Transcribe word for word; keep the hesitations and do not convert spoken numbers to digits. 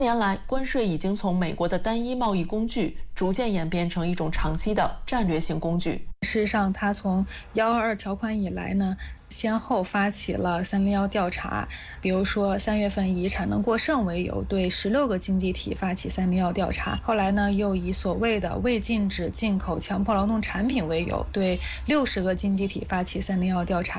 年来，关税已经从美国的单一贸易工具，逐渐演变成一种长期的战略性工具。 事实上，它从幺二二条款以来呢，先后发起了三零一调查，比如说三月份以产能过剩为由，对十六个经济体发起三零一调查。后来呢，又以所谓的未禁止进口强迫劳动产品为由，对六十个经济体发起三零一调查。